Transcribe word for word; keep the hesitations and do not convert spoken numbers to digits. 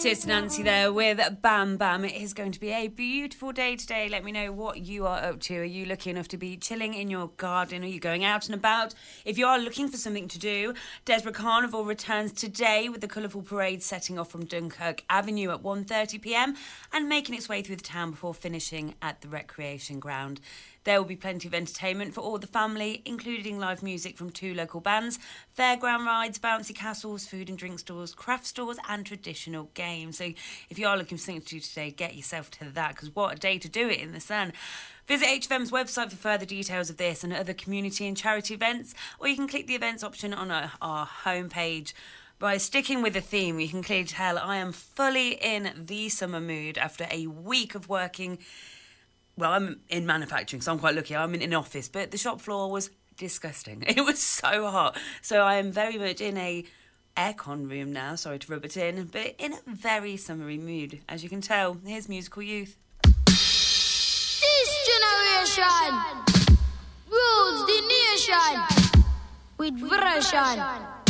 Sister Nancy there with Bam Bam. It is going to be a beautiful day today. Let me know what you are up to. Are you lucky enough to be chilling in your garden? Are you going out and about? If you are looking for something to do, Desborough Carnival returns today with the colourful parade setting off from Dunkirk Avenue at one thirty p m and making its way through the town before finishing at the recreation ground. There will be plenty of entertainment for all the family, including live music from two local bands, fairground rides, bouncy castles, food and drink stores, craft stores and traditional games. So if you are looking for something to do today, get yourself to that, because what a day to do it in the sun. Visit H F M's website for further details of this and other community and charity events, or you can click the events option on our, our homepage. By sticking with the theme, you can clearly tell I am fully in the summer mood after a week of working. Well, I'm in manufacturing, so I'm quite lucky. I'm in an office, but the shop floor was disgusting. It was so hot. So I am very much in a aircon room now, sorry to rub it in, but in a very summery mood. As you can tell, here's Musical Youth. This generation rules the nation with version.